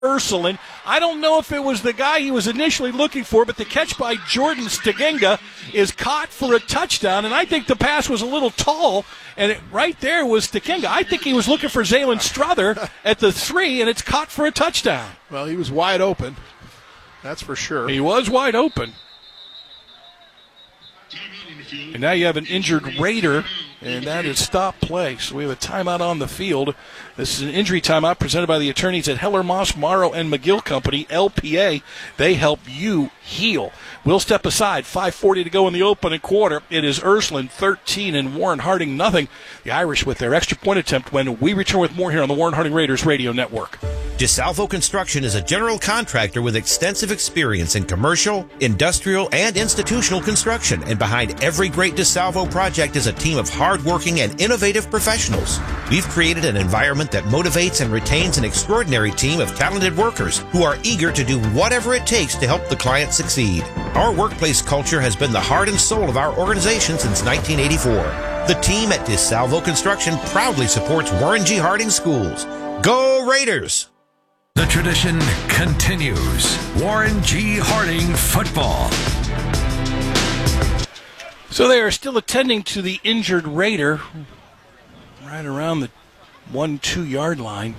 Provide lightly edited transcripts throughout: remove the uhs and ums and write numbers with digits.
Ursuline. I don't know if it was the guy he was initially looking for, but the catch by Jordan Stegenga is caught for a touchdown, and I think the pass was a little tall, and right there was Stegenga. I think he was looking for Zaylen Strother at the 3, and it's caught for a touchdown. Well, he was wide open. That's for sure. He was wide open. And now you have an injured Raider, and that is stop play. So we have a timeout on the field. This is an injury timeout presented by the attorneys at Heller, Moss, Morrow, and McGill Company, LPA. They help you heal. We'll step aside. 5:40 to go in the opening quarter. It is Ursuline 13 and Warren Harding nothing. The Irish with their extra point attempt when we return with more here on the Warren Harding Raiders Radio Network. DeSalvo Construction is a general contractor with extensive experience in commercial, industrial, and institutional construction. And behind every great DeSalvo project is a team of hardworking and innovative professionals. We've created an environment that motivates and retains an extraordinary team of talented workers who are eager to do whatever it takes to help the client succeed. Our workplace culture has been the heart and soul of our organization since 1984. The team at DeSalvo Construction proudly supports Warren G. Harding Schools. Go Raiders! The tradition continues. Warren G. Harding football. So they are still attending to the injured Raider right around the 1-2 yard line.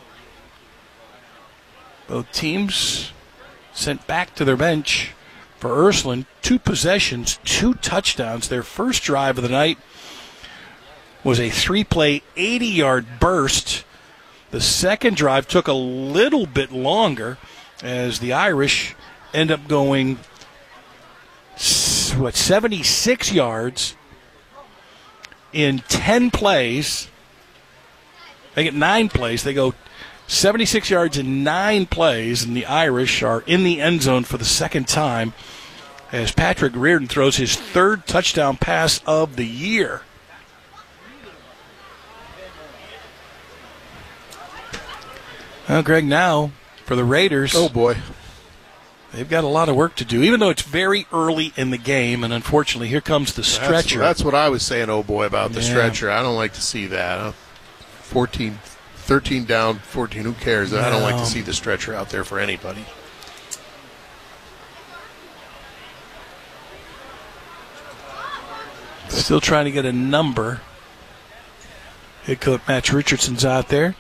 Both teams sent back to their bench. For Ursuline, 2 possessions, 2 touchdowns. Their first drive of the night was a 3-play, 80-yard burst. The second drive took a little bit longer as the Irish end up going, 76 yards in 10 plays. They get 9 plays. They go 76 yards in 9 plays, and the Irish are in the end zone for the second time as Patrick Reardon throws his 3rd touchdown pass of the year. Well, Greg, now for the Raiders. Oh, boy. They've got a lot of work to do, even though it's very early in the game, and unfortunately, here comes the stretcher. That's what I was saying, oh, boy, about the stretcher. I don't like to see that. 13 down, 14, who cares? No. I don't like to see the stretcher out there for anybody. Still trying to get a number. Head coach Matt Richardson's out there.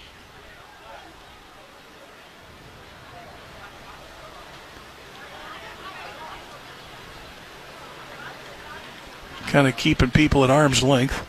Kind of keeping people at arm's length.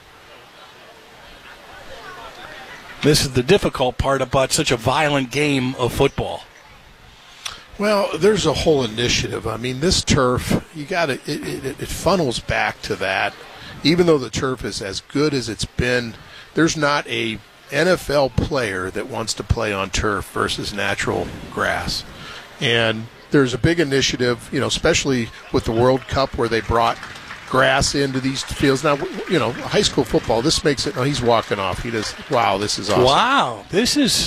This is the difficult part about such a violent game of football. Well, there's a whole initiative. I mean, this turf, you got it funnels back to that. Even though the turf is as good as it's been, there's not a NFL player that wants to play on turf versus natural grass. And there's a big initiative, especially with the World Cup where they brought grass into these fields. Now, high school football, this makes it, he's walking off. He does, wow, this is awesome. Wow, this is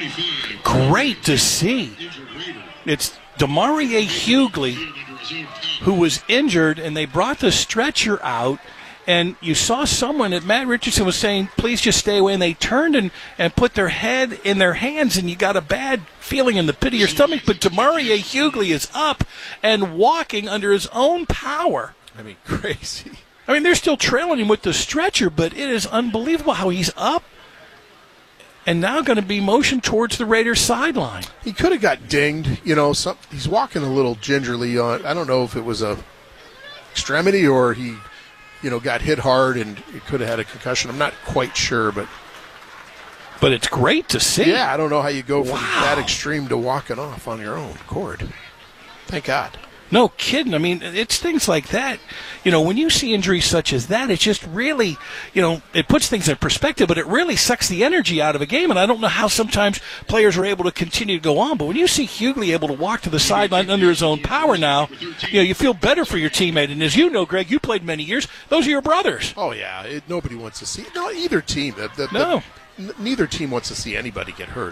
great to see. It's Demarie Hughley who was injured, and they brought the stretcher out, and you saw someone that Matt Richardson was saying, please just stay away, and they turned and put their head in their hands, and you got a bad feeling in the pit of your stomach, but Demarie Hughley is up and walking under his own power. I mean, crazy. I mean, they're still trailing him with the stretcher, but it is unbelievable how he's up and now going to be motioned towards the Raiders sideline. He could have got dinged. He's walking a little gingerly on. I don't know if it was a extremity or he, got hit hard and he could have had a concussion. I'm not quite sure, but it's great to see. Yeah, I don't know how you go from that extreme to walking off on your own accord. Thank God. No kidding. I mean, it's things like that. When you see injuries such as that, it's just really, it puts things in perspective, but it really sucks the energy out of a game. And I don't know how sometimes players are able to continue to go on. But when you see Hughley able to walk to the sideline under his own power now, you feel better for your teammate. And as you know, Greg, you played many years. Those are your brothers. Oh, yeah. Nobody wants to see. No, either team. Neither team wants to see anybody get hurt.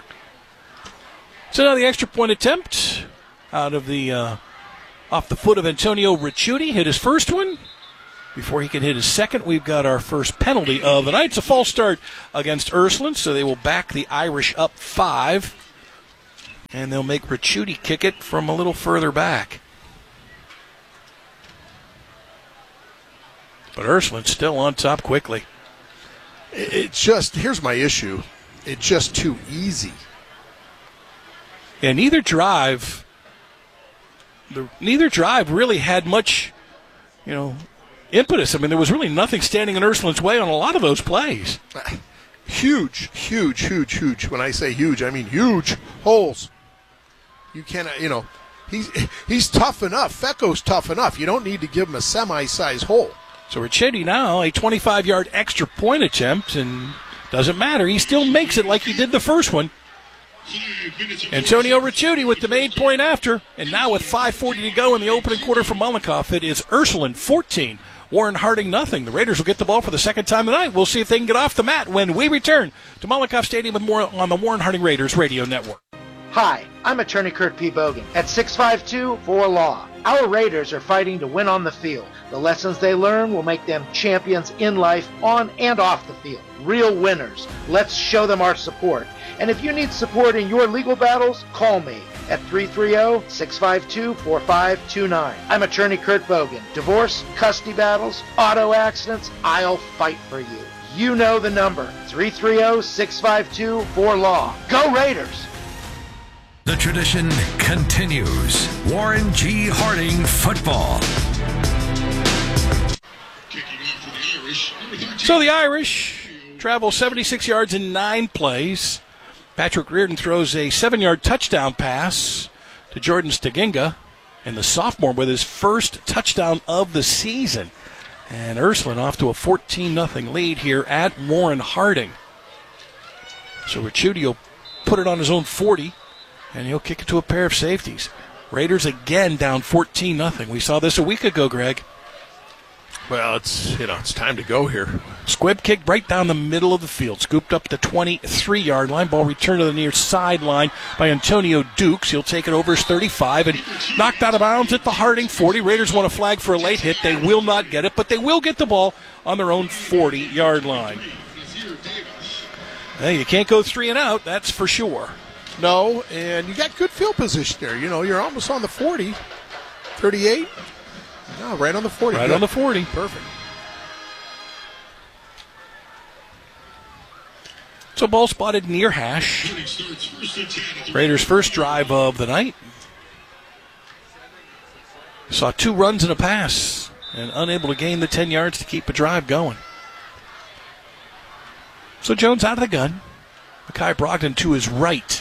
So now the extra point attempt out of the off the foot of Antonio Ricciuti. Hit his first one. Before he can hit his second, we've got our first penalty of the night. It's a false start against Ursuline, so they will back the Irish up 5. And they'll make Ricciuti kick it from a little further back. But Ursuline's still on top quickly. Here's my issue. It's just too easy. And neither drive really had much, impetus. I mean, there was really nothing standing in Ursuline's way on a lot of those plays. Huge. When I say huge, I mean huge holes. You cannot, he's tough enough. Fecco's tough enough. You don't need to give him a semi-size hole. So Ricciuti now, a 25-yard extra point attempt, and doesn't matter. He still makes it like he did the first one. Antonio Ricciuti with the made point after, and now with 5:40 to go in the opening quarter for Malakoff, it is Ursuline 14, Warren Harding nothing. The Raiders will get the ball for the second time tonight. We'll see if they can get off the mat when we return to Malakoff Stadium with more on the Warren Harding Raiders Radio Network. Hi, I'm attorney Kurt P. Bogan at 652-4LAW. Our Raiders are fighting to win on the field. The lessons they learn will make them champions in life, on and off the field. Real winners. Let's show them our support. And if you need support in your legal battles, call me at 330-652-4529. I'm attorney Kurt Bogan. Divorce, custody battles, auto accidents, I'll fight for you. You know the number, 330-652-4LAW. Go Raiders! The tradition continues. Warren G. Harding football. So the Irish travel 76 yards in 9 plays. Patrick Reardon throws a 7-yard touchdown pass to Jordan Staginga, and the sophomore with his first touchdown of the season. And Ursuline off to a 14-0 lead here at Warren Harding. So Ricciuti will put it on his own 40, and he'll kick it to a pair of safeties. Raiders again down 14-0. We saw this a week ago, Greg. Well, it's time to go here. Squibb kicked right down the middle of the field, scooped up the 23-yard line. Ball returned to the near sideline by Antonio Dukes. He'll take it over his 35 and knocked out of bounds at the Harding 40. Raiders want a flag for a late hit. They will not get it, but they will get the ball on their own 40-yard line. Hey, you can't go 3 and out, that's for sure. No, and you got good field position there. You're almost on the 40, 38. No, right on the 40. Right on the 40. Perfect. So ball spotted near hash. Raiders' first drive of the night. Saw 2 runs and a pass and unable to gain the 10 yards to keep a drive going. So Jones out of the gun. Mekhi Brogdon to his right.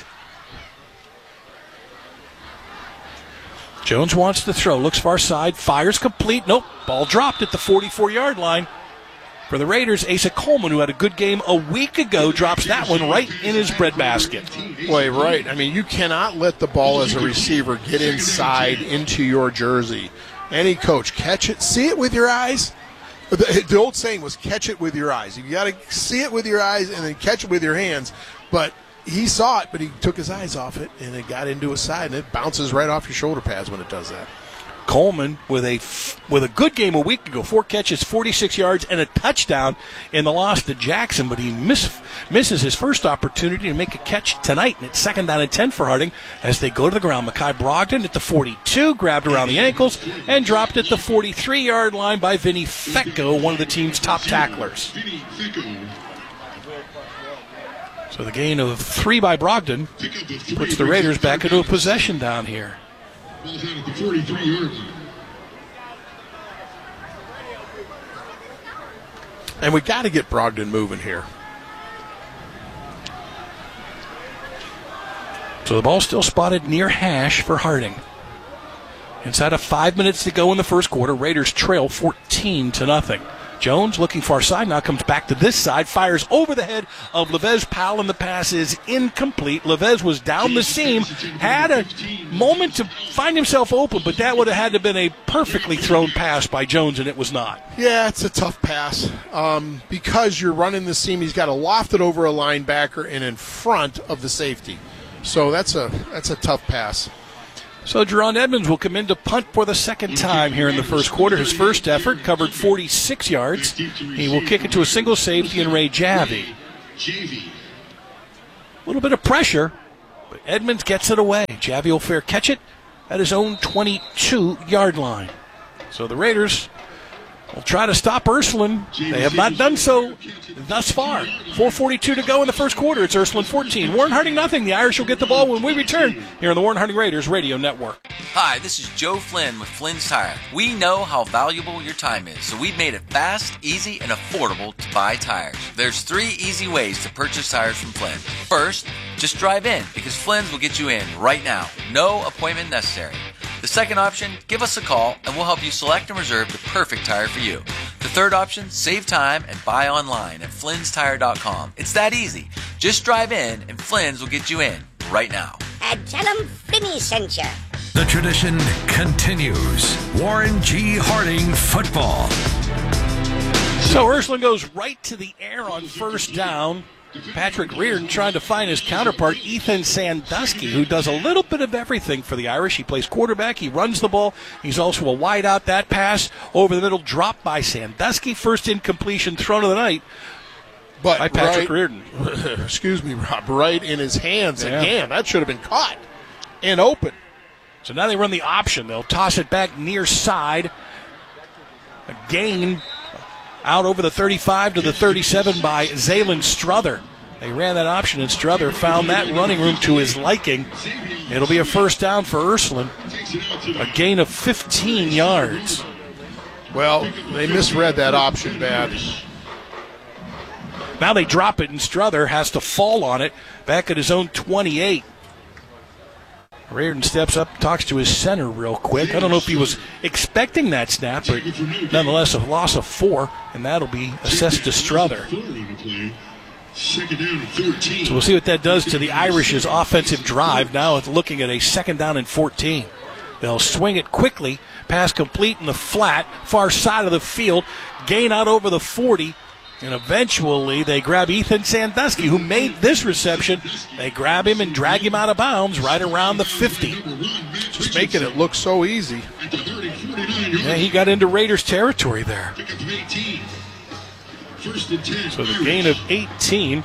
Jones wants to throw, looks far side, fires complete. Nope, ball dropped at the 44-yard line. For the Raiders, Asa Coleman, who had a good game a week ago, drops that one right in his breadbasket. Boy, right. I mean, you cannot let the ball as a receiver get inside into your jersey. Any coach, catch it, see it with your eyes. The old saying was catch it with your eyes. You got to see it with your eyes and then catch it with your hands. But he saw it, but he took his eyes off it, and it got into his side, and it bounces right off your shoulder pads when it does that. Coleman with a good game a week ago, 4 catches, 46 yards, and a touchdown in the loss to Jackson, but he misses his first opportunity to make a catch tonight, and it's 2nd down and 10 for Harding as they go to the ground. Mekhi Brogdon at the 42, grabbed around the ankles, and dropped at the 43-yard line by Vinny Fecco, one of the team's top tacklers. So the gain of 3 by Brogdon puts the Raiders back into a possession down here. And we got to get Brogdon moving here. So the ball still spotted near hash for Harding. Inside of 5 minutes to go in the first quarter, Raiders trail 14-0. Jones looking far side, now comes back to this side, fires over the head of Levez Powell, and the pass is incomplete. Levez was down the seam, had a moment to find himself open, but that would have had to have been a perfectly thrown pass by Jones, and it was not. Yeah, it's a tough pass. Because you're running the seam, he's got to loft it over a linebacker and in front of the safety. So that's a tough pass. So Jerron Edmonds will come in to punt for the second time here in the first quarter. His first effort covered 46 yards. He will kick it to a single safety and Ray Javy. A little bit of pressure, But Edmonds gets it away. Javi will fair catch it at his own 22-yard line. So the Raiders will try to stop Ursuline. They have not done so thus far. 4:42 to go in the first quarter. It's Ursuline 14. Warren Harding nothing. The Irish will get the ball when we return here on the Warren Harding Raiders Radio Network. Hi, this is Joe Flynn with Flynn's Tire. We know how valuable your time is, so we've made it fast, easy, and affordable to buy tires. There's 3 easy ways to purchase tires from Flynn. First, just drive in, because Flynn's will get you in right now. No appointment necessary. The second option, give us a call and we'll help you select and reserve the perfect tire for you. The third option, save time and buy online at flynnstire.com. It's that easy. Just drive in and Flynn's will get you in right now. And tell them Finney sent you. The tradition continues. Warren G. Harding football. So Ursuline goes right to the air on first down. Patrick Reardon trying to find his counterpart, Ethan Sandusky, who does a little bit of everything for the Irish. He plays quarterback. He runs the ball. He's also a wideout. That pass over the middle, dropped by Sandusky. First incompletion thrown of the night by Patrick Reardon. Excuse me, Rob. Right in his hands again. That should have been caught and open. So now they run the option. They'll toss it back near side. A gain out over the 35 to the 37 by Zaylen Strother. They ran that option, and Strother found that running room to his liking. It'll be a first down for Ursuline. A gain of 15 yards. Well, they misread that option bad. Now they drop it, and Strother has to fall on it back at his own 28. Reardon steps up, talks to his center real quick. I don't know if he was expecting that snap, but nonetheless a loss of 4, and that'll be assessed to Strother. So we'll see what that does to the Irish's offensive drive. Now it's looking at a 2nd down and 14. They'll swing it quickly, pass complete in the flat, far side of the field, gain out over the 40. And eventually they grab Ethan Sandusky, who made this reception. They grab him and drag him out of bounds right around the 50. Just making it look so easy. Yeah, he got into Raiders territory there. So the gain of 18.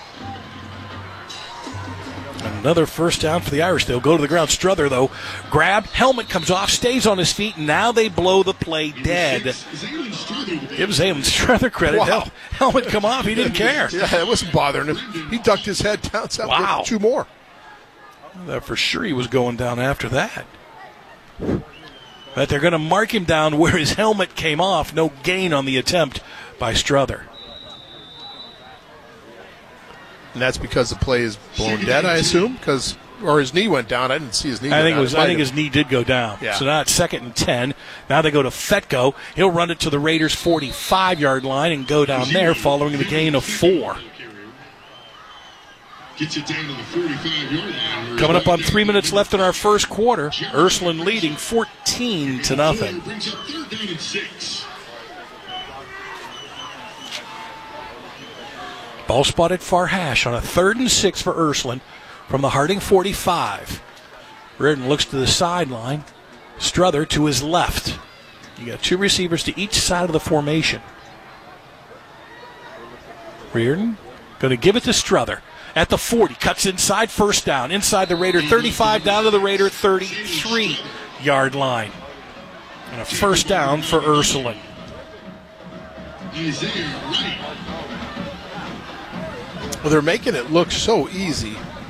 Another first down for the Irish. They'll go to the ground. Strother, though, grabbed. Helmet comes off, stays on his feet, and now they blow the play dead. Give Zaylen Strother credit. Wow. Helmet come off. He didn't care. Yeah, it wasn't bothering him. He ducked his head down. Wow. 2 more. For sure he was going down after that. But they're going to mark him down where his helmet came off. No gain on the attempt by Strother. And that's because the play is blown dead, I assume, or his knee went down. I didn't see his knee. I think his knee did go down. Yeah. So now it's 2nd and 10. Now they go to Fetko. He'll run it to the Raiders' 45-yard line and go down there, following the gain of 4. Gets it down to the 45-yard line. Coming up on 3 minutes left in our first quarter. Ursuline leading 14-0. Brings up 3rd down and 6. Ball spotted far hash on a 3rd and 6 for Ursuline from the Harding 45. Reardon looks to the sideline. Strother to his left. You got 2 receivers to each side of the formation. Reardon going to give it to Strother at the 40. Cuts inside, first down. Inside the Raider 35, down to the Raider 33-yard line. And a first down for Ursuline. Isaiah Wright. Well, they're making it look so easy.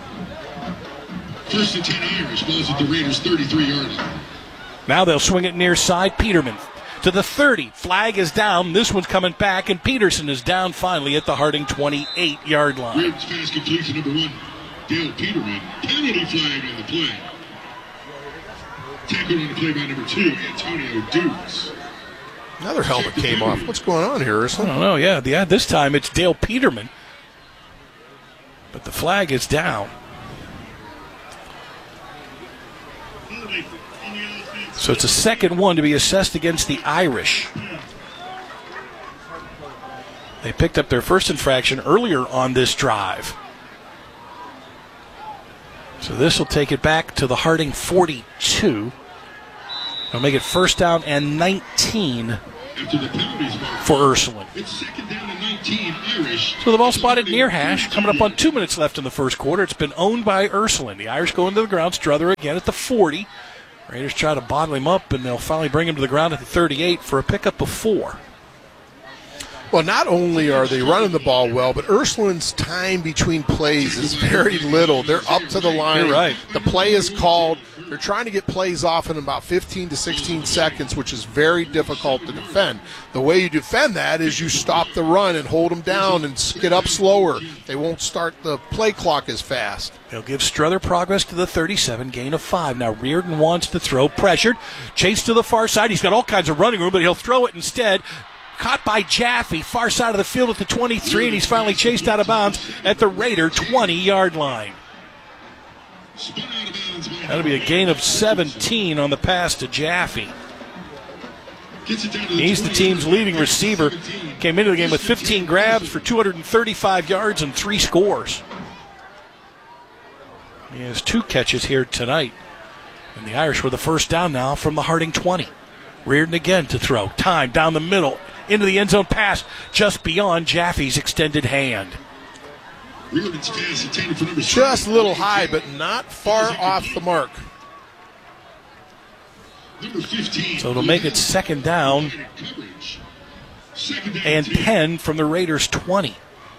1st and 10 Irish. Balls at the Raiders' 33-yard line. Now they'll swing it near side. Peterman to the 30. Flag is down. This one's coming back, and Peterson is down finally at the Harding 28-yard line. Raiders pass complete to number 1, Dale Peterman. Penalty flag on the play. Tackle on the play by number 2, Antonio Dukes. Another helmet came off. What's going on here, Ursuline? I don't know. Yeah, this time it's Dale Peterman. But the flag is down. So it's a 2nd one to be assessed against the Irish. They picked up their first infraction earlier on this drive. So this will take it back to the Harding 42. They'll make it first down and 19 after the penalties mark. for Ursuline. It's second down and 19, Irish. So the ball spotted near hash, coming up on 2 minutes left in the first quarter. It's been owned by Ursuline. The Irish go into the ground. Struther again at the 40. Raiders try to bottle him up, and they'll finally bring him to the ground at the 38 for a pickup of 4. Well, not only are they running the ball well, but Ursuline's time between plays is very little. They're up to the line. You're right. The play is called. They're trying to get plays off in about 15 to 16 seconds, which is very difficult to defend. The way you defend that is you stop the run and hold them down and get up slower. They won't start the play clock as fast. They'll give Struther progress to the 37, gain of 5. Now Reardon wants to throw, pressured, chased to the far side. He's got all kinds of running room, but he'll throw it instead. Caught by Jaffe, far side of the field at the 23, and he's finally chased out of bounds at the Raider 20-yard line. That'll be a gain of 17 on the pass to Jaffe. He's the team's leading receiver. Came into the game with 15 grabs for 235 yards and 3 scores. He has 2 catches here tonight. And the Irish with the first down now from the Harding 20. Reardon again to throw. Time down the middle. Into the end zone pass just beyond Jaffe's extended hand. Just a little high, but not far off the mark. So it'll make it second down and 10 from the Raiders' 20.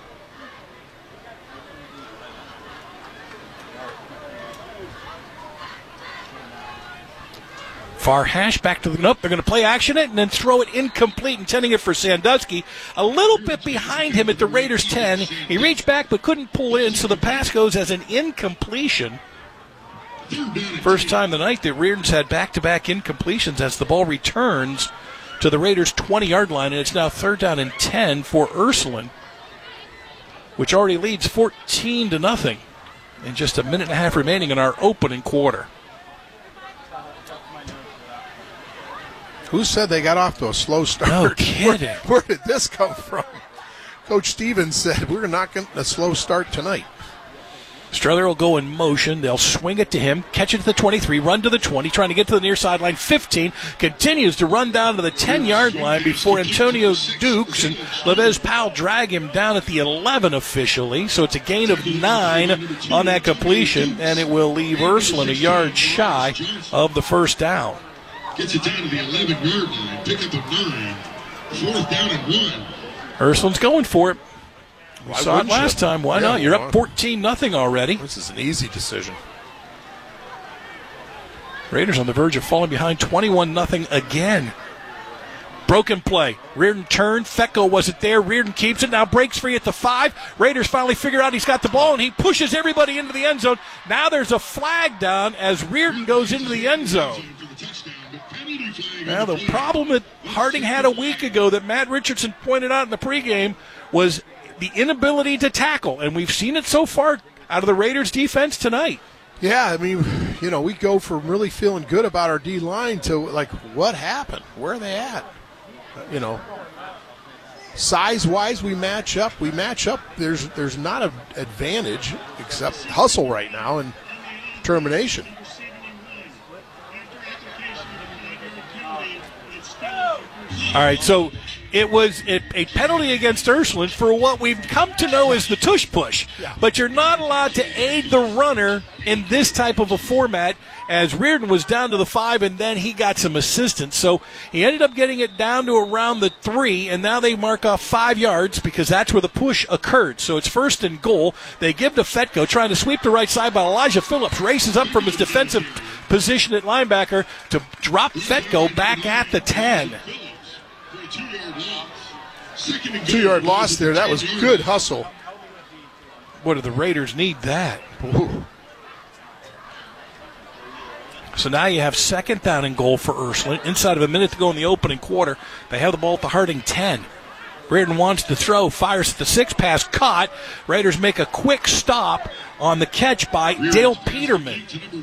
Far hash back to the nope. They're going to play action it and then throw it incomplete, intending it for Sandusky. A little bit behind him at the Raiders' 10. He reached back but couldn't pull in, so the pass goes as an incompletion. First time tonight that Reardon's had back-to-back incompletions as the ball returns to the Raiders' 20-yard line, and it's now third down and 10 for Ursuline, which already leads 14-0 in just a minute and a half remaining in our opening quarter. Who said they got off to a slow start? No kidding. Where did this come from? Coach Stevens said, we're not getting a slow start tonight. Struther will go in motion. They'll swing it to him, catch it to the 23, run to the 20, trying to get to the near sideline. 15, continues to run down to the 10-yard line before Antonio Dukes and Levez Powell drag him down at the 11 officially. So it's a gain of 9 on that completion, and it will leave Ursuline a yard shy of the first down. Gets it down to the 11-yard line. Pick up a 9. Fourth down and 1. Ursuline's going for it. We saw it last time. Why not? You're up 14-0 already. This is an easy decision. Raiders on the verge of falling behind 21-0 again. Broken play. Reardon turned. Fecko wasn't there. Reardon keeps it. Now breaks free at the 5. Raiders finally figure out he's got the ball, and he pushes everybody into the end zone. Now there's a flag down as Reardon goes into the end zone. Now the problem that Harding had a week ago that Matt Richardson pointed out in the pregame was the inability to tackle, and we've seen it so far out of the Raiders' defense tonight. Yeah, I mean, you know, we go from really feeling good about our D-line to, like, what happened? Where are they at? You know, size-wise, we match up. There's not an advantage except hustle right now and determination. All right, so it was a penalty against Ursuline for what we've come to know as the tush push. Yeah. But you're not allowed to aid the runner in this type of a format, as Reardon was down to the 5, and then he got some assistance. So he ended up getting it down to around the 3, and now they mark off 5 yards because that's where the push occurred. So it's first and goal. They give to Fetko, trying to sweep the right side, but Elijah Phillips races up from his defensive position at linebacker to drop Fetko back at the 10. 2-yard loss there. That was good hustle. What do the Raiders need that? Ooh. So now you have second down and goal for Ursuline. Inside of a minute to go in the opening quarter. They have the ball at the Harding 10. Reardon wants to throw, fires at the 6, pass caught. Raiders make a quick stop on the catch by Dale Peterman.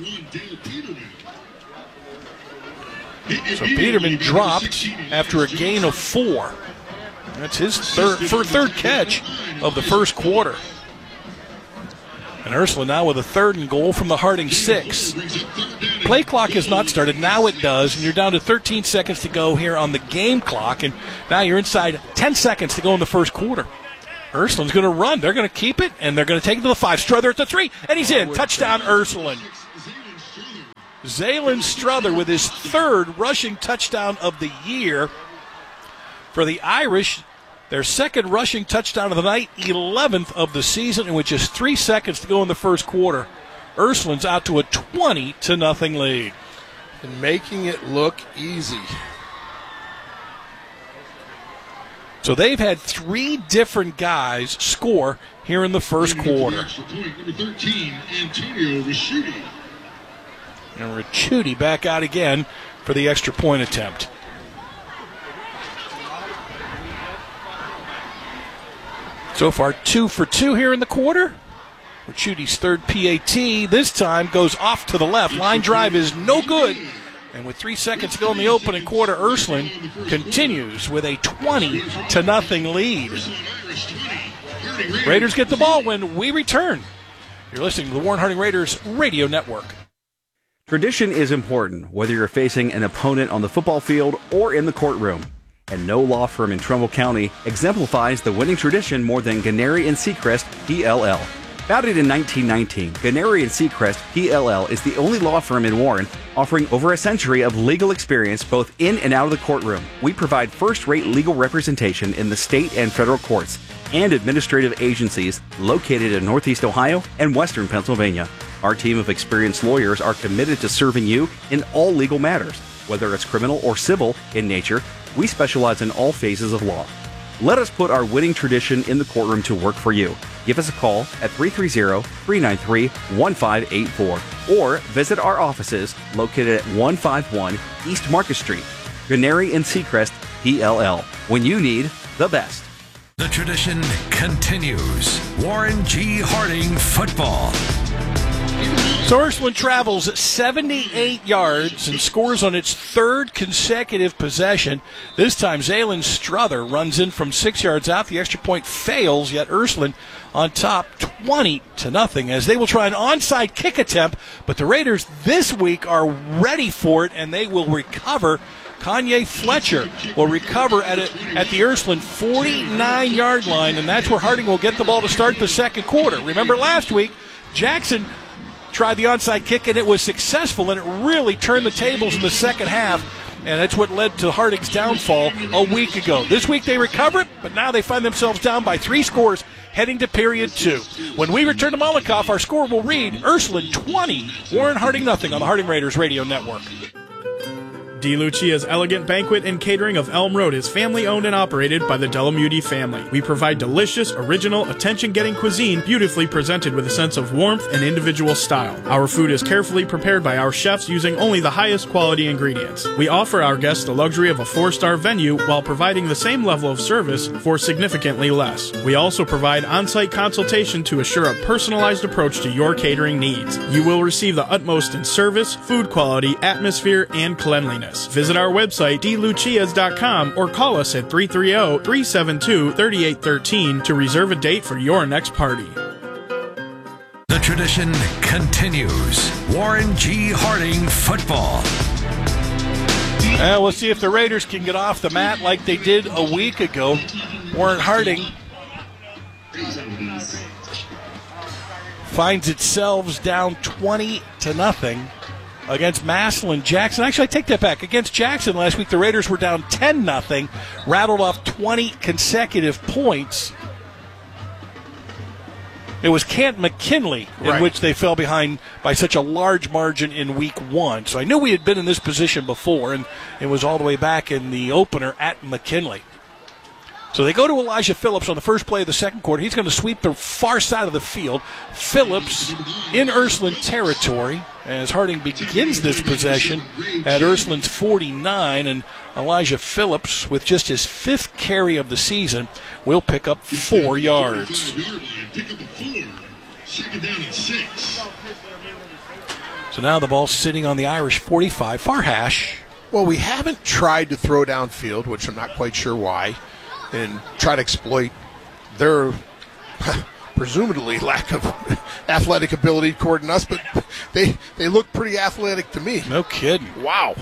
So Peterman dropped after a gain of 4. That's his third catch of the first quarter. And Ursuline now with a third and goal from the Harding 6. play clock has not started. Now it does, and you're down to 13 seconds to go here on the game clock, and now you're inside 10 seconds to go in the first quarter. Ursuline's going to run. They're going to keep it, and they're going to take it to the 5. Strother at the 3, and he's in. Touchdown, Ursuline. Zaylen Strother with his 3rd rushing touchdown of the year. For the Irish, their 2nd rushing touchdown of the night, 11th of the season, and with just 3 seconds to go in the first quarter, Ursuline's out to a 20-0 lead. And making it look easy. So they've had 3 different guys score here in the first quarter. Number 13, Antonio Ricciuti. And Ricciuti back out again for the extra point attempt. So far, 2 for 2 here in the quarter. Ricciuti's 3rd PAT this time goes off to the left. Line drive is no good. And with 3 seconds to go in the opening quarter, Ursuline continues with a 20-0 lead. Raiders get the ball when we return. You're listening to the Warren Harding Raiders Radio Network. Tradition is important, whether you're facing an opponent on the football field or in the courtroom. And no law firm in Trumbull County exemplifies the winning tradition more than Gennari & Sechrest, PLL. Founded in 1919, Gennari & Sechrest, PLL is the only law firm in Warren offering over a century of legal experience both in and out of the courtroom. We provide first-rate legal representation in the state and federal courts and administrative agencies located in Northeast Ohio and Western Pennsylvania. Our team of experienced lawyers are committed to serving you in all legal matters. Whether it's criminal or civil in nature, we specialize in all phases of law. Let us put our winning tradition in the courtroom to work for you. Give us a call at 330-393-1584 or visit our offices located at 151 East Market Street. Gennari & Sechrest, PLL. When you need the best. The tradition continues. Warren G. Harding football. So Ursuline travels 78 yards and scores on its 3rd consecutive possession. This time, Zaylen Strother runs in from 6 yards out. The extra point fails, yet Ursuline on top 20-0 as they will try an onside kick attempt. But the Raiders this week are ready for it, and they will recover. Kanye Fletcher will recover at the Ursuline 49-yard line, and that's where Harding will get the ball to start the second quarter. Remember last week, Jackson tried the onside kick, and it was successful, and it really turned the tables in the second half, and that's what led to Harding's downfall a week ago. This week they recover it, but now they find themselves down by 3 scores heading to period 2. When we return to Malakoff, our score will read Ursuline 20, Warren Harding nothing on the Harding Raiders Radio Network. DeLucia's Elegant Banquet and Catering of Elm Road is family-owned and operated by the Delamuti family. We provide delicious, original, attention-getting cuisine beautifully presented with a sense of warmth and individual style. Our food is carefully prepared by our chefs using only the highest quality ingredients. We offer our guests the luxury of a 4-star venue while providing the same level of service for significantly less. We also provide on-site consultation to assure a personalized approach to your catering needs. You will receive the utmost in service, food quality, atmosphere, and cleanliness. Visit our website, dlucias.com, or call us at 330-372-3813 to reserve a date for your next party. The tradition continues. Warren G. Harding football. We'll see if the Raiders can get off the mat like they did a week ago. Warren Harding finds itself down 20-0 against Massillon Jackson. Actually, I take that back. Against Jackson last week, the Raiders were down 10-0, rattled off 20 consecutive points. It was Kent McKinley in which they fell behind by such a large margin in week 1. So I knew we had been in this position before, and it was all the way back in the opener at McKinley. So they go to Elijah Phillips on the first play of the second quarter. He's going to sweep the far side of the field. Phillips in Ursuline territory as Harding begins this possession at Ursuline's 49. And Elijah Phillips, with just his 5th carry of the season, will pick up 4 yards. So now the ball's sitting on the Irish 45. Farhash. Well, we haven't tried to throw downfield, which I'm not quite sure why, and try to exploit their presumably lack of athletic ability according to us, but they look pretty athletic to me. No kidding. Wow.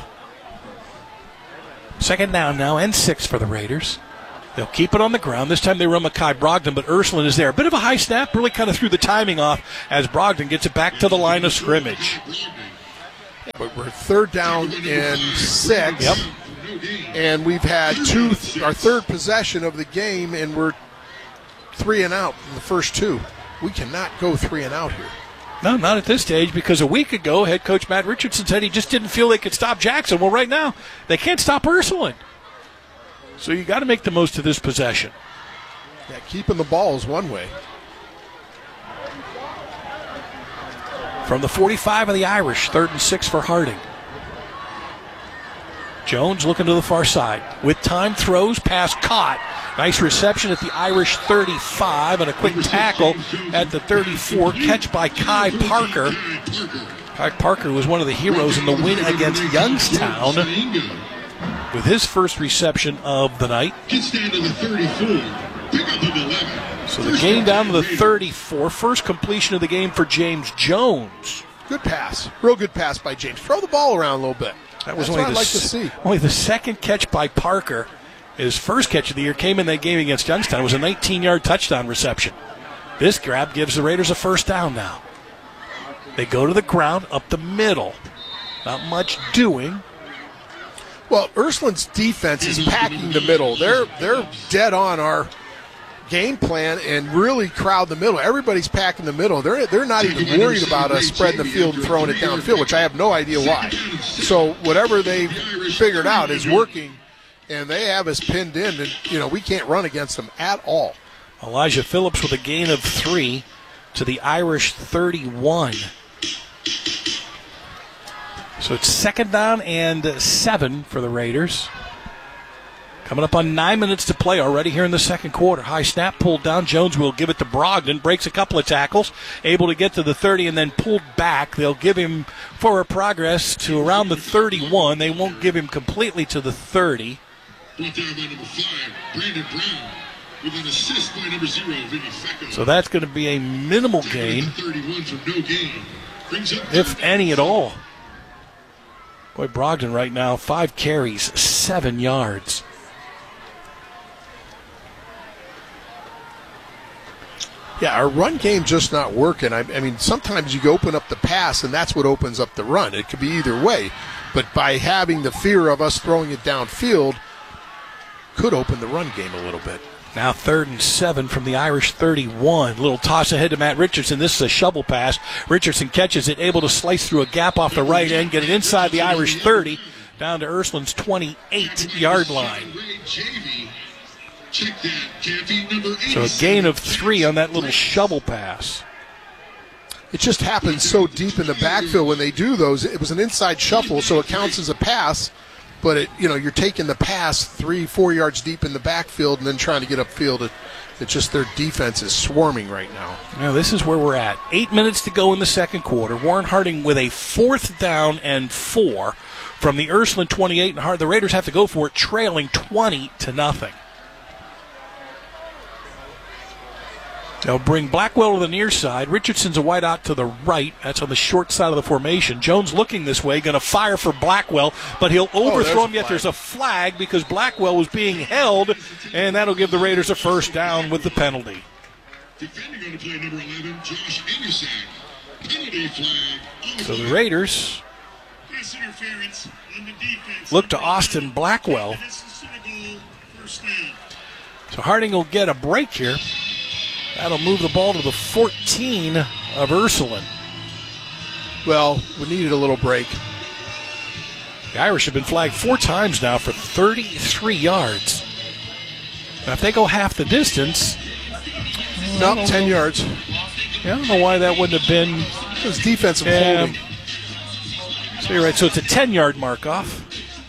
Second down now and 6 for the Raiders. They'll keep it on the ground. This time they run Mekhi Brogdon, but Ursuline is there. A bit of a high snap, really kind of threw the timing off as Brogdon gets it back to the line of scrimmage. But we're third down and 6. Yep. And we've had our third possession of the game, and we're 3 and out in the first 2. We cannot go 3 and out here. No, not at this stage, because a week ago, head coach Matt Richardson said he just didn't feel they could stop Jackson. Well, right now, they can't stop Ursuline. So you got to make the most of this possession. Yeah, keeping the ball is one way. From the 45 of the Irish, 3rd and 6 for Harding. Jones looking to the far side. With time, throws, pass caught. Nice reception at the Irish 35 and a quick tackle at the 34. Catch by Kai Parker. Kai Parker was one of the heroes in the win against Youngstown with his first reception of the night. Gets down to the 34. Pick up of 11. So the gain down to the 34. First completion of the game for James Jones. Good pass. Real good pass by James. Throw the ball around a little bit. That was That's what I'd like to see. Only the second catch by Parker. His first catch of the year came in that game against Youngstown. It was a 19-yard touchdown reception. This grab gives the Raiders a first down now. They go to the ground up the middle. Not much doing. Well, Ursuline's defense is packing the middle. They're dead on our game plan and really crowd the middle. Everybody's packing the middle. They're not even worried about us spreading the field and throwing it downfield, which I have no idea why. So whatever they figured out is working, and they have us pinned in, and we can't run against them at all. Elijah Phillips with a gain of 3 to the Irish 31. So it's second down and 7 for the Raiders. Coming up on 9 minutes to play already here in the second quarter. High snap pulled down. Jones will give it to Brogdon. Breaks a couple of tackles. Able to get to the 30 and then pulled back. They'll give him forward progress to around the 31. They won't give him completely to the 30. Brought down by number 5, Brandon Brown, with an assist by number 0, Vinny Fecco. So that's going to be a minimal gain, 31 for no gain. Brings up if any at all. Boy, Brogdon right now, 5 carries, 7 yards. Yeah, our run game just not working. I mean, sometimes you open up the pass, and that's what opens up the run. It could be either way. But by having the fear of us throwing it downfield, could open the run game a little bit. Now 3rd and 7 from the Irish 31. Little toss ahead to Matt Richardson. This is a shovel pass. Richardson catches it, able to slice through a gap off the right end, get it inside the Irish 30, down to Ursuline's 28-yard line. So a gain of 3 on that little shovel pass. It just happens so deep in the backfield when they do those. It was an inside shuffle, so it counts as a pass. But you're taking the pass 3-4 yards deep in the backfield and then trying to get upfield. It's just their defense is swarming right now. Now this is where we're at. 8 minutes to go in the second quarter. Warren Harding with a 4th down and 4 from the Ursuline 28, and the Raiders have to go for it, trailing 20-0. They'll bring Blackwell to the near side. Richardson's a wide out to the right. That's on the short side of the formation. Jones looking this way, going to fire for Blackwell, but he'll overthrow him, yet there's a flag because Blackwell was being held, and that'll give the Raiders a first down with the penalty. Defending on the play, number 11, Josh Anderson. Penalty flag. So the Raiders look to Austin Blackwell. So Harding will get a break here. That'll move the ball to the 14 of Ursuline. Well, we needed a little break. The Irish have been flagged 4 times now for 33 yards. Now, if they go half the distance... No, 10 yards. Yeah, I don't know why that wouldn't have been... It was defensive holding. So you're right, so it's a 10-yard mark-off.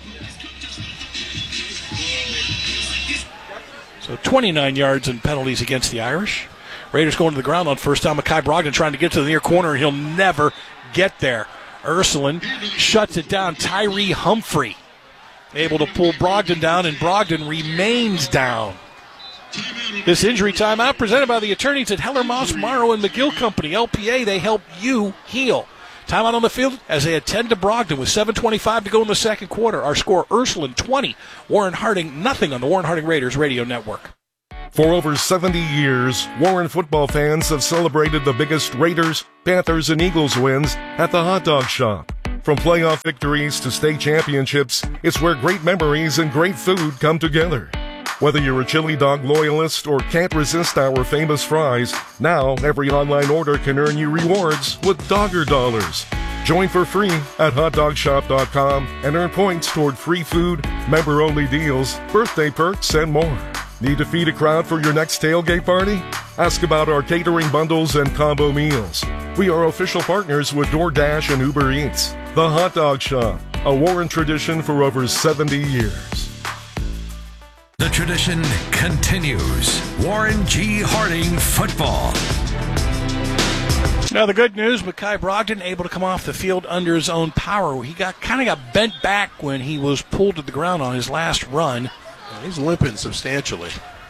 So 29 yards and penalties against the Irish. Raiders going to the ground on first down. Mekhi Brogdon trying to get to the near corner, and he'll never get there. Ursuline shuts it down. Tyree Humphrey able to pull Brogdon down, and Brogdon remains down. This injury timeout presented by the attorneys at Heller, Moss, Morrow, and McGill Company. LPA, they help you heal. Timeout on the field as they attend to Brogdon with 7:25 to go in the second quarter. Our score, Ursuline 20, Warren Harding nothing on the Warren Harding Raiders Radio Network. For over 70 years, Warren football fans have celebrated the biggest Raiders, Panthers, and Eagles wins at the Hot Dog Shop. From playoff victories to state championships, it's where great memories and great food come together. Whether you're a chili dog loyalist or can't resist our famous fries, now every online order can earn you rewards with Dogger Dollars. Join for free at hotdogshop.com and earn points toward free food, member-only deals, birthday perks, and more. Need to feed a crowd for your next tailgate party? Ask about our catering bundles and combo meals. We are official partners with DoorDash and Uber Eats. The Hot Dog Shop, a Warren tradition for over 70 years. The tradition continues. Warren G. Harding football. Now the good news, Mekhi Brogdon able to come off the field under his own power. He got bent back when he was pulled to the ground on his last run. He's limping substantially.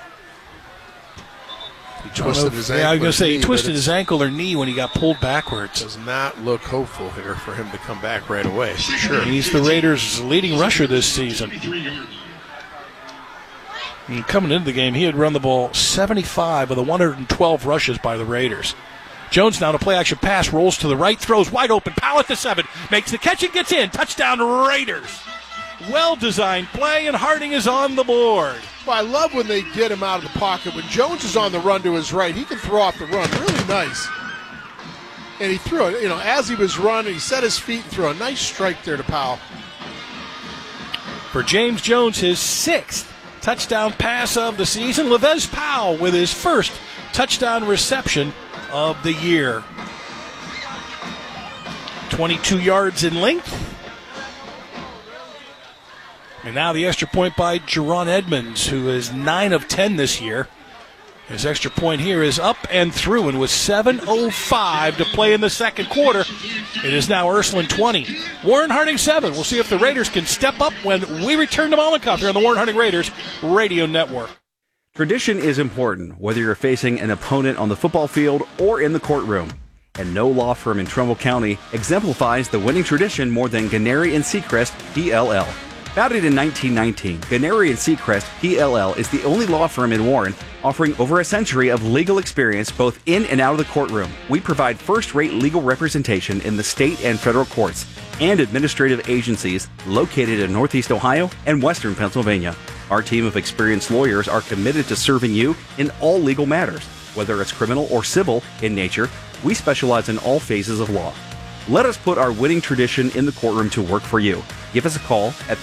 He twisted his ankle. Yeah, I was going to say he twisted his ankle or knee when he got pulled backwards. Does not look hopeful here for him to come back right away. Sure. He's the Raiders' leading rusher this season. And coming into the game, he had run the ball 75 of the 112 rushes by the Raiders. Jones now to play-action pass, rolls to the right, throws wide open, Powell at the 7, makes the catch and gets in. Touchdown Raiders. Well-designed play, and Harding is on the board. Well, I love when they get him out of the pocket. When Jones is on the run to his right, he can throw off the run. Really nice. And he threw it, as he was running, he set his feet and threw a nice strike there to Powell. For James Jones, his 6th touchdown pass of the season. Levez Powell with his first touchdown reception of the year. 22 yards in length. And now the extra point by Jerron Edmonds, who is 9 of 10 this year. His extra point here is up and through, and with 7:05 to play in the second quarter, it is now Ursuline 20, Warren Harding 7. We'll see if the Raiders can step up when we return to Mollenkoff here on the Warren Harding Raiders Radio Network. Tradition is important, whether you're facing an opponent on the football field or in the courtroom. And no law firm in Trumbull County exemplifies the winning tradition more than Gennari and Seacrest, PLL. Founded in 1919, Gennari and Seacrest, PLL is the only law firm in Warren offering over a century of legal experience both in and out of the courtroom. We provide first-rate legal representation in the state and federal courts and administrative agencies located in Northeast Ohio and Western Pennsylvania. Our team of experienced lawyers are committed to serving you in all legal matters. Whether it's criminal or civil in nature, we specialize in all phases of law. Let us put our winning tradition in the courtroom to work for you. Give us a call at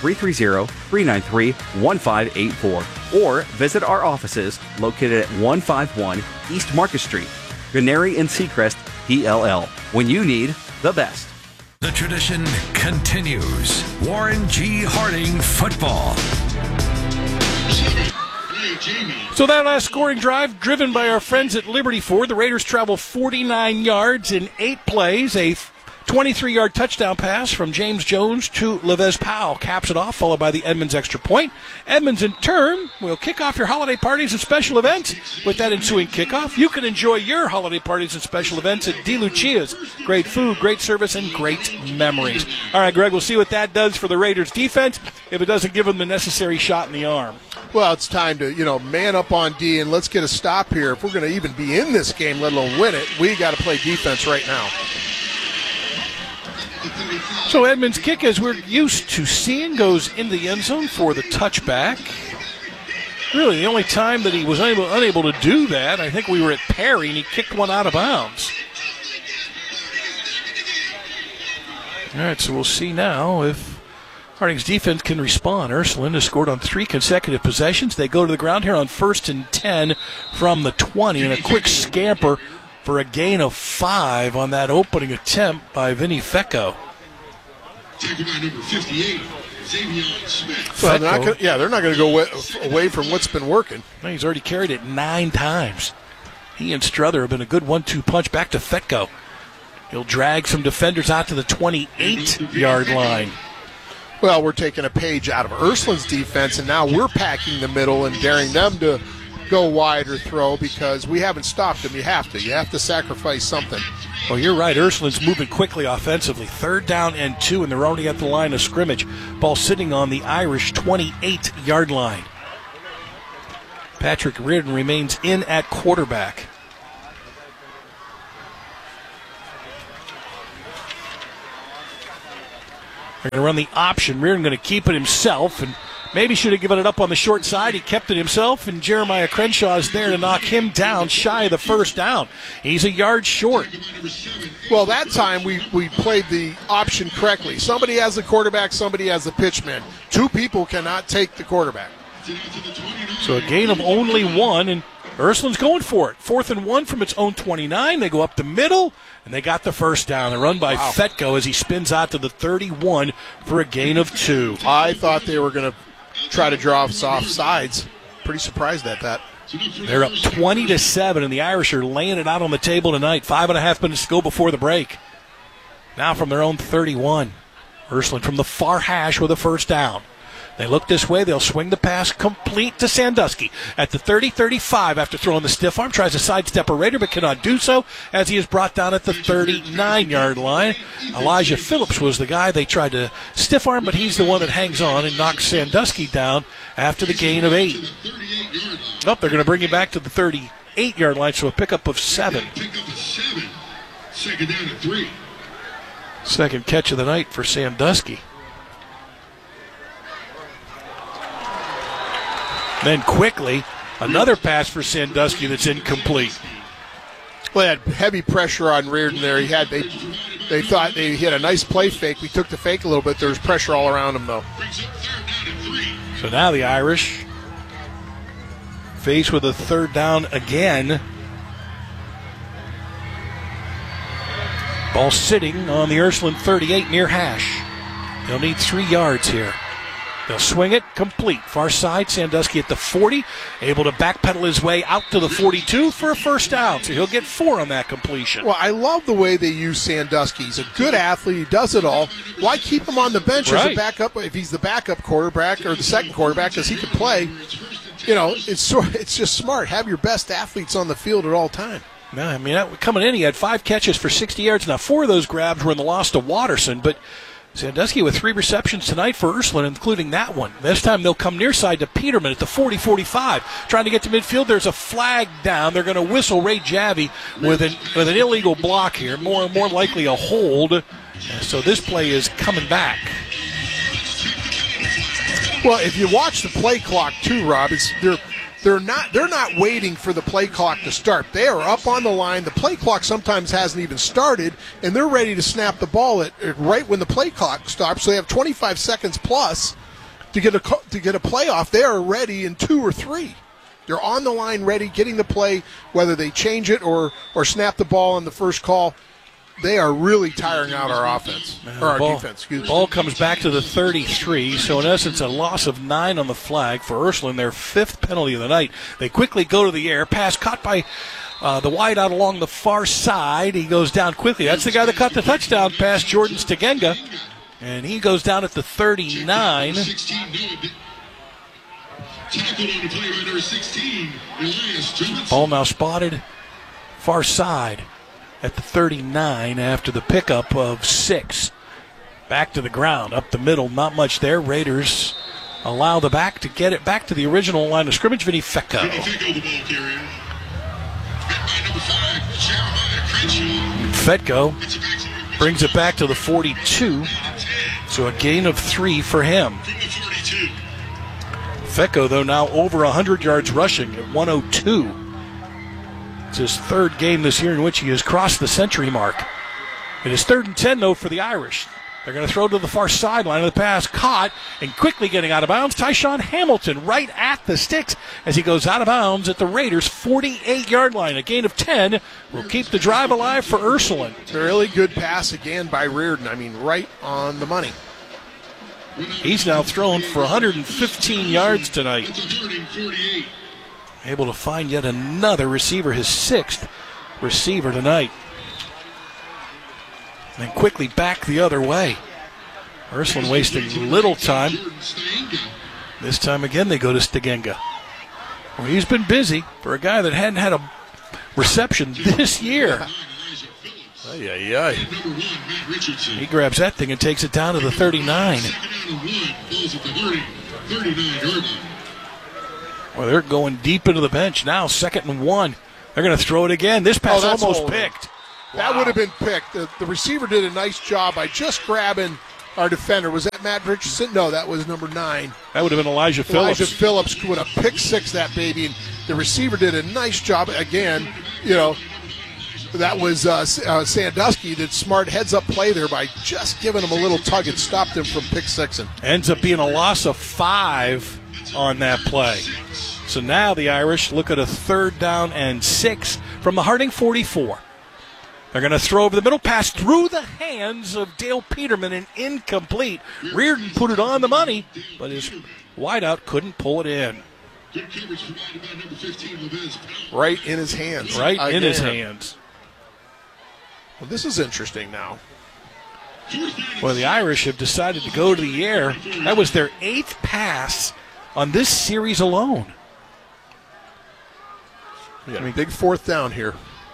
330-393-1584 or visit our offices located at 151 East Market Street. Gennari and Seacrest, PLL. When you need the best. The tradition continues. Warren G. Harding football. So that last scoring drive, driven by our friends at Liberty Ford, the Raiders travel 49 yards in 8 plays. A 23-yard touchdown pass from James Jones to Levez Powell caps it off, followed by the Edmonds extra point. Edmonds, in turn, will kick off your holiday parties and special events. With that ensuing kickoff, you can enjoy your holiday parties and special events at DeLucia's. Great food, great service, and great memories. All right, Greg, we'll see what that does for the Raiders' defense if it doesn't give them the necessary shot in the arm. Well, it's time to, man up on D, and let's get a stop here. If we're going to even be in this game, let alone win it, we got to play defense right now. So Edmonds' kick, as we're used to seeing, goes into the end zone for the touchback. Really, the only time that he was unable to do that, I think we were at Perry, and he kicked one out of bounds. All right, so we'll see now if Harding's defense can respond. Ursuline has scored on 3 consecutive possessions. They go to the ground here on 1st and 10 from the 20, and a quick scamper for a gain of 5 on that opening attempt by Vinny Fecco. Taken by number 58, Xavier Smith. Well, they're not going to go away from what's been working. He's already carried it 9 times. He and Struther have been a good 1-2 punch back to Fecco. He'll drag some defenders out to the 28-yard line. Well, we're taking a page out of Ursuline's defense, and now we're packing the middle and daring them to go wide or throw because we haven't stopped them. You have to sacrifice something. Well, you're right. Ursuline's moving quickly offensively. 3rd down and 2, and they're already at the line of scrimmage. Ball sitting on the Irish 28-yard line. Patrick Reardon remains in at quarterback. They're going to run the option. Reardon going to keep it himself, and maybe should have given it up on the short side. He kept it himself, and Jeremiah Crenshaw is there to knock him down shy of the first down. He's a yard short. Well, that time we played the option correctly. Somebody has the quarterback, somebody has the pitchman. 2 people cannot take the quarterback. So a gain of only 1, and Ursuline's going for it. 4th and 1 from its own 29. They go up the middle, and they got the first down. A run by Fetko as he spins out to the 31 for a gain of 2. I thought they were going to try to draw us off sides. Pretty surprised at that. They're up 20-7, and the Irish are laying it out on the table tonight. 5.5 minutes to go before the break. Now from their own 31. Ursuline from the far hash with a first down. They look this way. They'll swing the pass complete to Sandusky at the 30-35 after throwing the stiff arm. Tries to sidestep a Raider but cannot do so as he is brought down at the 39-yard line. Elijah Phillips was the guy they tried to stiff arm, but he's the one that hangs on and knocks Sandusky down after the gain of 8. They're going to bring him back to the 38-yard line, so a pickup of 7. 2nd down and 3. Second catch of the night for Sandusky. Then quickly, another pass for Sandusky that's incomplete. Well, they had heavy pressure on Reardon there. They thought they had a nice play fake. We took the fake a little bit. There was pressure all around him, though. So now the Irish faced with a 3rd down again. Ball sitting on the Ursuline 38 near hash. They'll need 3 yards here. They'll swing it complete. Far side, Sandusky at the 40, able to backpedal his way out to the 42 for a first down. So he'll get 4 on that completion. Well, I love the way they use Sandusky. He's a good athlete. He does it all. Why keep him on the bench as a backup if he's the backup quarterback or the second quarterback because he can play? You know, it's just smart. Have your best athletes on the field at all time. No, I mean, coming in, he had 5 catches for 60 yards. Now, 4 of those grabs were in the loss to Watterson, but Sandusky with 3 receptions tonight for Ursuline, including that one. This time they'll come near side to Peterman at the 40-45. Trying to get to midfield. There's a flag down. They're going to whistle Ray Javi with an illegal block here. More likely a hold. So this play is coming back. Well, if you watch the play clock too, Rob, they're not waiting for the play clock to start. They are up on the line. The play clock sometimes hasn't even started, and they're ready to snap the ball at right when the play clock stops. So they have 25 seconds plus to get a play off. They are ready in 2 or 3. They're on the line, ready, getting the play, whether they change it or snap the ball on the first call. They are really tiring out our offense, or our defense. Ball comes back to the 33, so in essence a loss of 9 on the flag for Ursuline, their 5th penalty of the night. They quickly go to the air. Pass caught by the wideout along the far side. He goes down quickly. That's the guy that caught the touchdown pass, Jordan Stegenga. And he goes down at the 39. Ball now spotted far side at the 39 after the pickup of 6. Back to the ground, up the middle, not much there. Raiders allow the back to get it back to the original line of scrimmage. Vinny Fecco. Fetko brings it back to the 42, so a gain of 3 for him. Fecco, though, now over 100 yards rushing at 102. It's his 3rd game this year in which he has crossed the century mark. It is 3rd and 10, though, for the Irish. They're going to throw to the far sideline of the pass. Caught and quickly getting out of bounds. Tyshawn Hamilton right at the sticks as he goes out of bounds at the Raiders' 48-yard line. A gain of 10 will keep the drive alive for Ursuline. Really good pass again by Reardon. I mean, right on the money. He's now thrown for 115 yards tonight. Able to find yet another receiver, his 6th receiver tonight. And then quickly back the other way. Ursuline wasting little time. This time again they go to Stegenga. Well, he's been busy for a guy that hadn't had a reception this year. He grabs that thing and takes it down to the 39. Well, they're going deep into the bench now, 2nd and 1. They're going to throw it again. This pass almost picked. That would have been picked. The receiver did a nice job by just grabbing our defender. Was that Matt Richardson? No, that was number 9. That would have been Elijah Phillips. Elijah Phillips would have picked 6 that baby, and the receiver did a nice job. Again, that was Sandusky did smart heads-up play there by just giving him a little tug and stopped him from pick 6. Ends up being a loss of 5 on that play. So now the Irish look at a 3rd down and 6 from the Harding 44. They're going to throw over the middle, pass through the hands of Dale Peterman, and incomplete. Reardon put it on the money, but his wideout couldn't pull it in. Right in his hands. Right in his hands. Well, this is interesting now. Well, the Irish have decided to go to the air. That was their 8th pass on this series alone. We got a big 4th down here.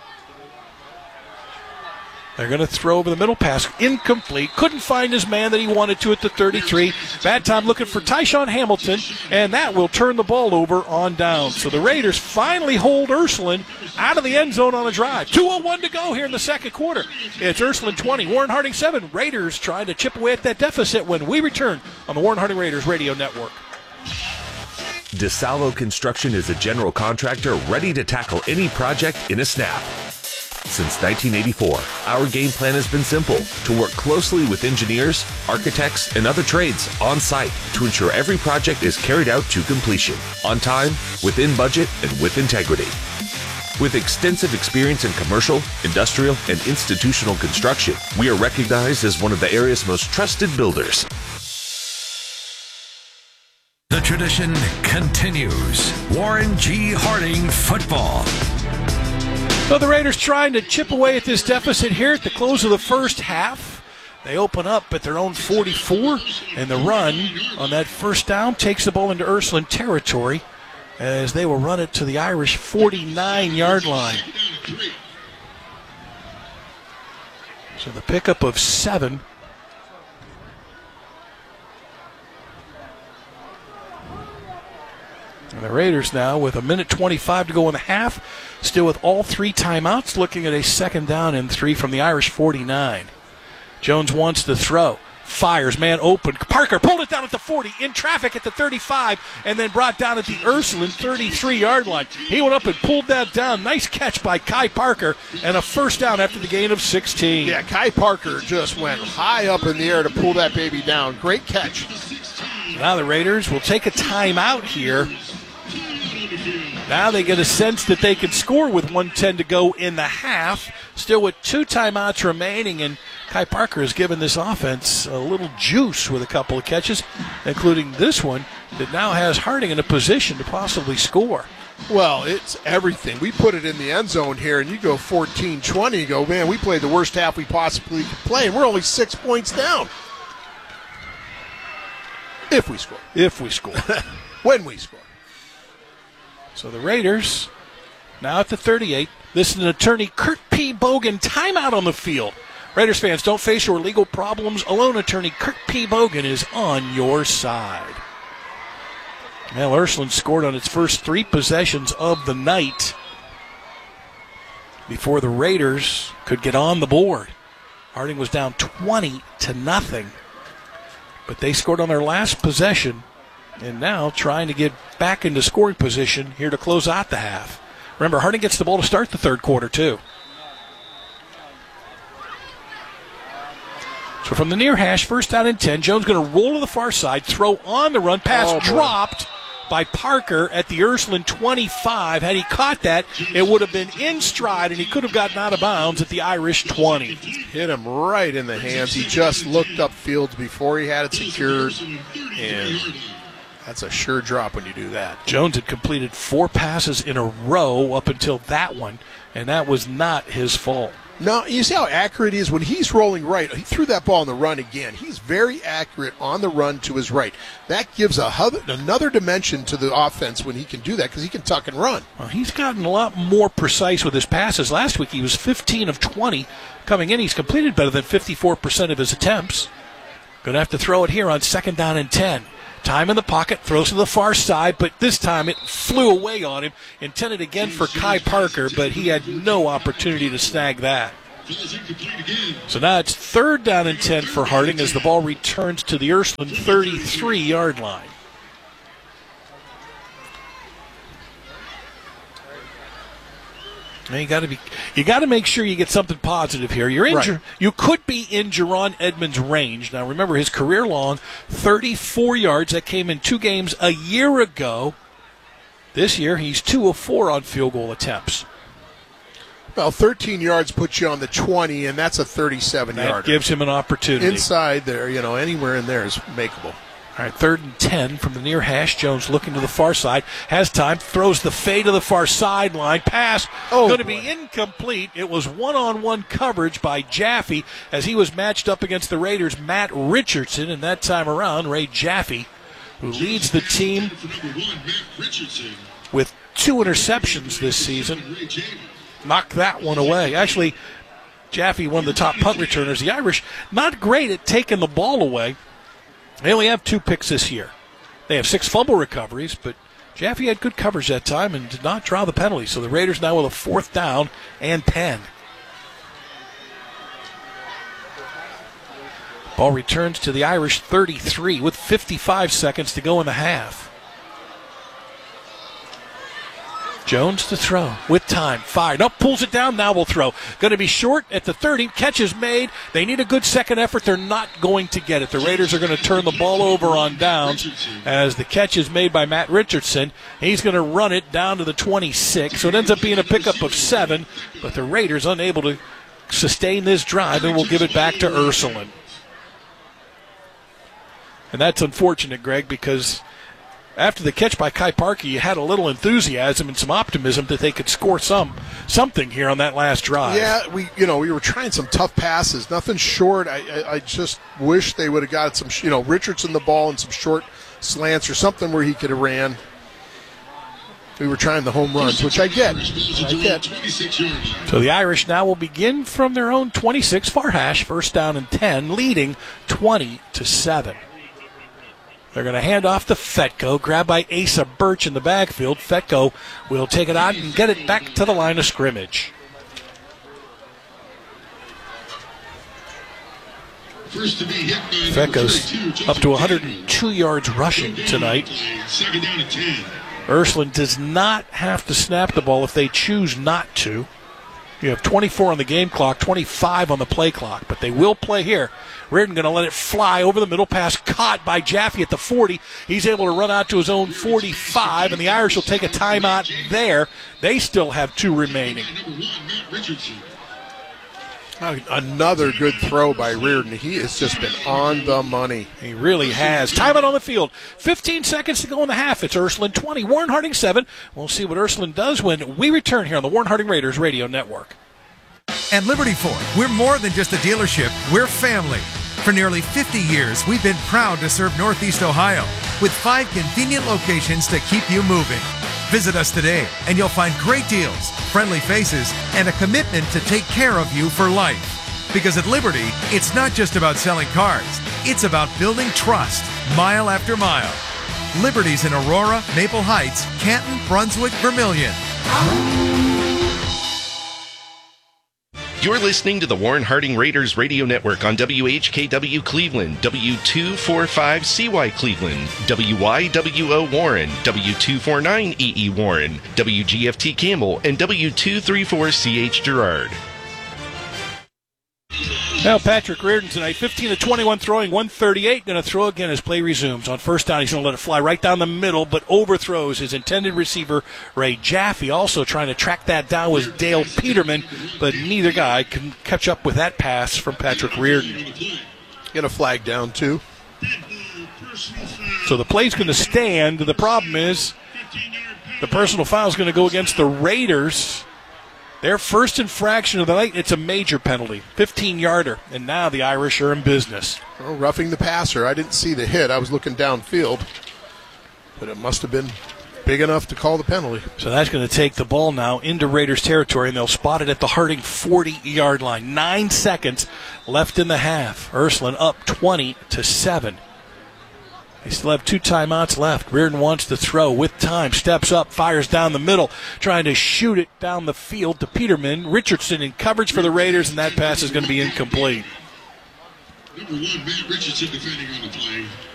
They're going to throw over the middle, pass incomplete. Couldn't find his man that he wanted to at the 33. Bad time looking for Tyshawn Hamilton, and that will turn the ball over on down. So the Raiders finally hold Ursuline out of the end zone on a drive. 2:01 to go here in the second quarter. It's Ursuline 20, Warren Harding 7. Raiders trying to chip away at that deficit when we return on the Warren Harding Raiders Radio Network. DeSalvo Construction is a general contractor ready to tackle any project in a snap. Since 1984, our game plan has been simple: to work closely with engineers, architects, and other trades on site to ensure every project is carried out to completion, on time, within budget, and with integrity. With extensive experience in commercial, industrial, and institutional construction, we are recognized as one of the area's most trusted builders. The tradition continues. Warren G. Harding football. So the Raiders trying to chip away at this deficit here at the close of the first half. They open up at their own 44, and the run on that first down takes the ball into Ursuline territory as they will run it to the Irish 49-yard line. So the pickup of 7. And the Raiders now with 1:25 to go in the half, still with all 3 timeouts, looking at a 2nd down and 3 from the Irish 49. Jones wants to throw. Fires, man open. Parker pulled it down at the 40, in traffic at the 35, and then brought down at the Ursuline 33-yard line. He went up and pulled that down. Nice catch by Kai Parker, and a first down after the gain of 16. Yeah, Kai Parker just went high up in the air to pull that baby down. Great catch. Now the Raiders will take a timeout here. Now they get a sense that they can score with 1:10 to go in the half, still with 2 timeouts remaining, and Kai Parker has given this offense a little juice with a couple of catches, including this one that now has Harding in a position to possibly score. Well, it's everything. We put it in the end zone here, and you go 14-20, you go, man, we played the worst half we possibly could play, and we're only 6 points down. If we score. If we score. When we score. So the Raiders, now at the 38, this is an attorney Kurt P. Bogan timeout on the field. Raiders fans, don't face your legal problems alone. Attorney Kurt P. Bogan is on your side. Well, Ursuline scored on its first 3 possessions of the night before the Raiders could get on the board. Harding was down 20-0, but they scored on their last possession. And now trying to get back into scoring position here to close out the half. Remember, Harding gets the ball to start the third quarter, too. So from the near hash, first down and 10. Jones going to roll to the far side, throw on the run. Pass dropped by Parker at the Ursuline 25. Had he caught that, it would have been in stride, and he could have gotten out of bounds at the Irish 20. Hit him right in the hands. He just looked up fields before he had it secured, and that's a sure drop when you do that. Jones had completed 4 passes in a row up until that one, and that was not his fault. No, you see how accurate he is when he's rolling right. He threw that ball on the run again. He's very accurate on the run to his right. That gives another dimension to the offense when he can do that because he can tuck and run. Well, he's gotten a lot more precise with his passes. Last week he was 15 of 20 coming in. He's completed better than 54% of his attempts. Going to have to throw it here on 2nd down and 10. Time in the pocket, throws to the far side, but this time it flew away on him. Intended again for Kai Parker, but he had no opportunity to snag that. So now it's 3rd down and 10 for Harding as the ball returns to the Ursuline 33-yard line. Now you got to make sure you get something positive here. You're in. Right. You could be in Jerron Edmonds' range. Now remember his career long 34 yards that came in 2 games a year ago. This year he's 2 of 4 on field goal attempts. Well, 13 yards puts you on the 20, and that's a 37-yarder. That gives him an opportunity. Inside there, anywhere in there is makeable. All right, 3rd and 10 from the near hash. Jones looking to the far side. Has time. Throws the fade to the far sideline. Pass going to be incomplete. It was one-on-one coverage by Jaffe as he was matched up against the Raiders' Matt Richardson. And that time around, Ray Jaffe, who leads the team with 2 interceptions this season, knocked that one away. Actually, Jaffe, one of the top punt returners. The Irish, not great at taking the ball away. They only have 2 picks this year. They have 6 fumble recoveries, but Jaffe had good coverage that time and did not draw the penalty. So the Raiders now with a 4th down and 10. Ball returns to the Irish 33 with 55 seconds to go in the half. Jones to throw with time. Fired up, pulls it down. Now will throw. Going to be short at the 30. Catch is made. They need a good second effort. They're not going to get it. The Raiders are going to turn the ball over on downs as the catch is made by Matt Richardson. He's going to run it down to the 26. So it ends up being a pickup of 7, but the Raiders unable to sustain this drive and will give it back to Ursuline. And that's unfortunate, Greg, because after the catch by Kai Parker, you had a little enthusiasm and some optimism that they could score something here on that last drive. Yeah, we were trying some tough passes, nothing short. I just wish they would have got some, Richardson the ball and some short slants or something where he could have ran. We were trying the home runs, which I get. So the Irish now will begin from their own 26, far hash, 1st down and 10, leading 20-7. They're going to hand off to Fetko, grabbed by Asa Birch in the backfield. Fetko will take it out and get it back to the line of scrimmage. Fetko's up to 102 yards rushing tonight. Ursuline does not have to snap the ball if they choose not to. You have 24 on the game clock, 25 on the play clock, but they will play here. Reardon going to let it fly over the middle, pass caught by Jaffe at the 40. He's able to run out to his own 45, and the Irish will take a timeout there. They still have 2 remaining. Another good throw by Reardon. He has just been on the money. He really has. Timeout on the field. 15 seconds to go in the half. It's Ursuline 20, Warren Harding 7. We'll see what Ursuline does when we return here on the Warren Harding Raiders Radio Network. At Liberty Ford, we're more than just a dealership. We're family. For nearly 50 years, we've been proud to serve Northeast Ohio with 5 convenient locations to keep you moving. Visit us today, and you'll find great deals, friendly faces, and a commitment to take care of you for life. Because at Liberty, it's not just about selling cars. It's about building trust, mile after mile. Liberty's in Aurora, Maple Heights, Canton, Brunswick, Vermilion. You're listening to the Warren Harding Raiders Radio Network on WHKW Cleveland, W245CY Cleveland, WYWO Warren, W249EE Warren, WGFT Campbell, and W234CH Girard. Now Patrick Reardon tonight, 15-21 throwing, 138. Going to throw again as play resumes. On 1st down, he's going to let it fly right down the middle, but overthrows his intended receiver, Ray Jaffe. Also trying to track that down was Dale Peterman, but neither guy can catch up with that pass from Patrick Reardon. Get a flag down, too. So the play's going to stand. The problem is the personal foul is going to go against the Raiders. Their first infraction of the night, it's a major penalty, 15-yarder, and now the Irish are in business. Well, roughing the passer. I didn't see the hit. I was looking downfield, but it must have been big enough to call the penalty. So that's going to take the ball now into Raiders territory, and they'll spot it at the Harding 40-yard line. 9 seconds left in the half. Ursuline up 20-7. They still have 2 timeouts left. Reardon wants to throw with time. Steps up, fires down the middle, trying to shoot it down the field to Peterman. Richardson in coverage for the Raiders, and that pass is going to be incomplete. Number 1, Matt Richardson defending on the play.